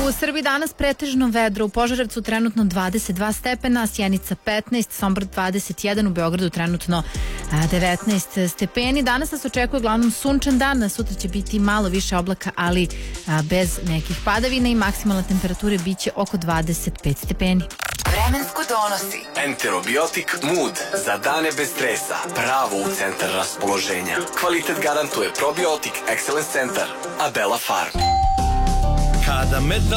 U Srbiji danas pretežno vedro, u Požarevcu trenutno 22 stepena, Sjenica 15, Sombor 21, u Beogradu trenutno 19 stepeni. Danas nas očekuje uglavnom sunčan dan, sutra će biti malo više oblaka, ali bez nekih padavina i maksimalna temperatura biće oko 25 stepeni. Vremensko donosi Enterobiotik Mood za dane bez stresa. Pravo u centar raspoloženja. Kvalitet garantuje probiotik Excellence Centar. Abela Farm.